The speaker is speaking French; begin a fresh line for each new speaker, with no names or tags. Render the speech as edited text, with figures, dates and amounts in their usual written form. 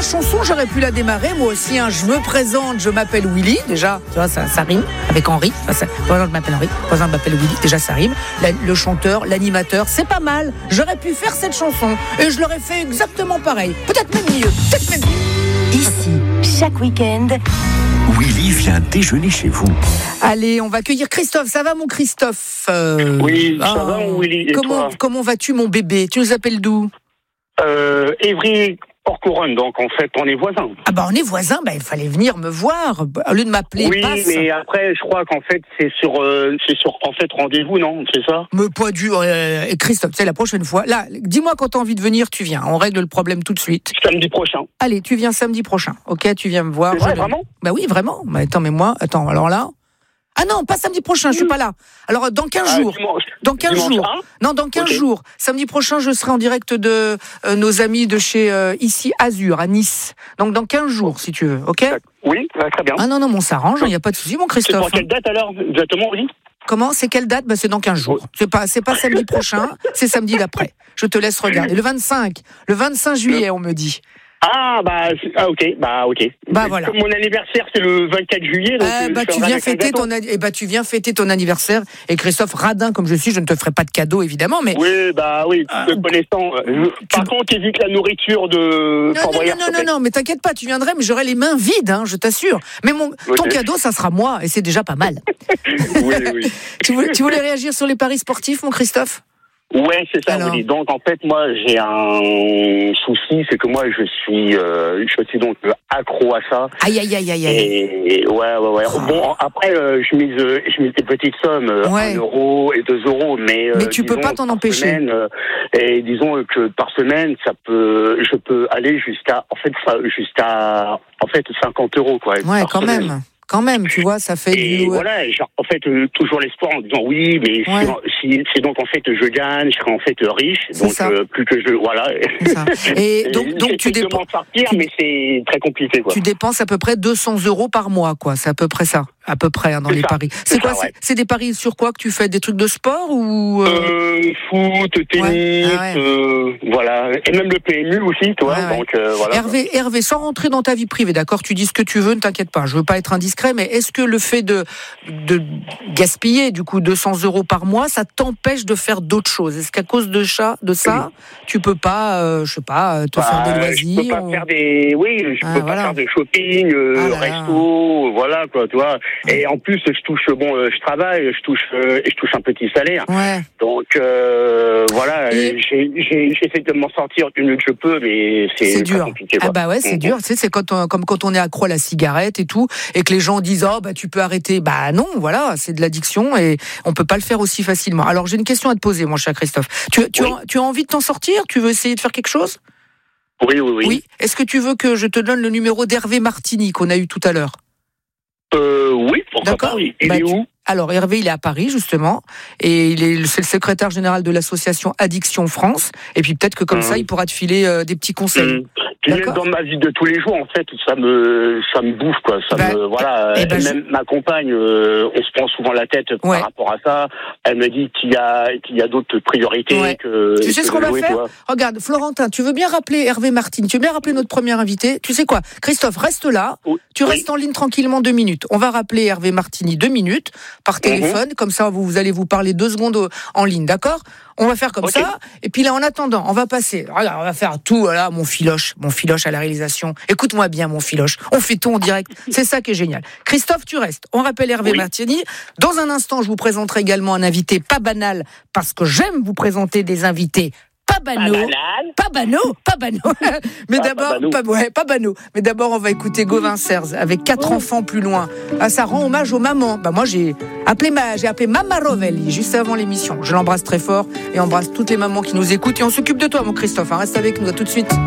chanson, j'aurais pu la démarrer moi aussi. Je me présente, je m'appelle Willy. Déjà, tu vois, ça rime avec Henri. Par exemple, je m'appelle Henri. Par exemple, je m'appelle Willy. Déjà, ça rime. Le chanteur, l'animateur, c'est pas mal. J'aurais pu faire cette chanson et je l'aurais fait exactement pareil. Peut-être même mieux.
Ici, chaque week-end,
Willy vient déjeuner chez vous.
Allez, on va accueillir Christophe. Ça va, mon Christophe?
Oui, ça va, mon Willy. Et
comment vas-tu, mon bébé? Tu nous appelles d'où?
Évry hors couronne, donc en fait on est voisins.
Ah bah on est voisins, il fallait venir me voir au lieu de m'appeler.
Oui,
passe.
mais après je crois qu'en fait c'est sur en fait rendez-vous, non? C'est ça?
Mais pas du Christophe, c'est la prochaine fois. Là, dis-moi quand t'as envie de venir, tu viens. On règle le problème tout de suite.
Samedi prochain.
Allez, tu viens samedi prochain. Ok, tu viens me voir.
C'est vrai, vraiment?
Bah oui, vraiment. Mais attends, alors là. Ah non, pas samedi prochain, je suis pas là. Alors dans 15 jours. Dans 15 jours. Non, dans 15 jours. Samedi prochain, je serai en direct de nos amis de chez ici Azur à Nice. Donc dans 15 jours si tu veux, OK?
Oui, très bien.
Ah non, on s'arrange, il y a pas de souci mon Christophe.
C'est pour quelle date alors exactement, oui?
Comment? C'est quelle date? C'est dans 15 jours. C'est pas samedi prochain, c'est samedi d'après. Je te laisse regarder. Le 25 juillet, on me dit.
Ok.
Voilà.
Mon anniversaire c'est le 24 juillet. Donc
tu viens fêter ton anniversaire. Et Christophe, radin comme je suis, je ne te ferai pas de cadeau évidemment, mais.
Oui, te connaissant. Par contre, évite la nourriture de.
Non, mais t'inquiète pas, tu viendrais, mais j'aurai les mains vides, je t'assure. Mais ton cadeau, ça sera moi, et c'est déjà pas mal.
Oui.
Tu voulais réagir sur les paris sportifs, mon Christophe?
Ouais, c'est ça. Oui. Donc en fait, moi, j'ai un souci, c'est que moi, je suis donc accro à ça.
Aïe.
Et ouais. Oh. Bon, après, je mise des petites sommes, 1 euro et 2 euros, mais
tu peux pas t'en empêcher.
Et disons que par semaine, je peux aller jusqu'à 50 euros, quoi.
Ouais, quand même, tu vois, ça fait
et voilà, toujours l'espoir en disant oui, mais si c'est donc en fait je gagne, je serai en fait riche, donc plus que voilà.
C'est ça. Et donc tu dépenses
sortir, mais c'est très compliqué, quoi.
Tu dépenses à peu près 200 euros par mois, quoi. C'est à peu près ça, dans les paris. C'est quoi? C'est des paris sur quoi que tu fais? Des trucs de sport ou
foot, tennis, voilà, et même le PMU aussi, toi. Donc voilà.
Hervé, sans rentrer dans ta vie privée, d'accord? Tu dis ce que tu veux, ne t'inquiète pas. Je veux pas être indiscret. Mais est-ce que le fait de gaspiller du coup 200 euros par mois, ça t'empêche de faire d'autres choses? Est-ce qu'à cause de ça, tu peux pas, te faire des loisirs?
Je peux pas faire faire des shopping, resto, voilà quoi, tu vois. Et en plus, je travaille, je touche un petit salaire.
Ouais.
Donc voilà, j'essaie de m'en sortir du mieux que je peux, mais c'est
dur.
Compliqué, quoi.
C'est dur. Tu sais, c'est comme quand on est accro à la cigarette et tout, et que les gens disent tu peux arrêter. Non, voilà, c'est de l'addiction et on peut pas le faire aussi facilement. Alors j'ai une question à te poser, mon cher Christophe. Tu as envie de t'en sortir? Tu veux essayer de faire quelque chose?
Oui.
Est-ce que tu veux que je te donne le numéro d'Hervé Martini qu'on a eu tout à l'heure?
Oui, pourquoi pas, oui. Il est où?
Alors Hervé, il est à Paris justement, et c'est le secrétaire général de l'association Addiction France. Et puis peut-être que comme ça, il pourra te filer des petits conseils.
Même dans ma vie de tous les jours, en fait, ça me bouffe, quoi. Même ma compagne, on se prend souvent la tête par rapport à ça. Elle me dit qu'il y a d'autres priorités que.
Tu sais ce qu'on va faire? Toi. Regarde, Florentin, tu veux bien rappeler Hervé Martine? Tu veux bien rappeler notre premier invité? Tu sais quoi? Christophe, reste là. Tu restes en ligne tranquillement 2 minutes. On va rappeler Hervé Martini 2 minutes par téléphone. Comme ça, vous allez vous parler 2 secondes en ligne, d'accord? On va faire comme ça. Et puis là, en attendant, on va passer. Regarde, on va faire tout. Voilà, mon filoche à la réalisation. Écoute-moi bien, mon filoche. On fait tout en direct. C'est ça qui est génial. Christophe, tu restes. On rappelle Hervé Martini. Dans un instant, je vous présenterai également un invité pas banal, parce que j'aime vous présenter des invités pas banaux. Mais d'abord, pas banaux. Mais d'abord, on va écouter Gauvin Serres avec 4 enfants plus loin. Ça rend hommage aux mamans. Moi, j'ai appelé Mama Rovelli juste avant l'émission. Je l'embrasse très fort et embrasse toutes les mamans qui nous écoutent. Et on s'occupe de toi, mon Christophe. Reste avec nous. À tout de suite.